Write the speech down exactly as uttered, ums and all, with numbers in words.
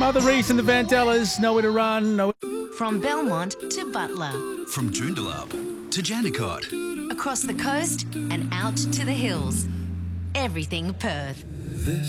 Mother Reese and the Vandellas, Nowhere to Run. Nowhere... From Belmont to Butler. From Joondalup to Jandakot. Across the coast and out to the hills. Everything Perth.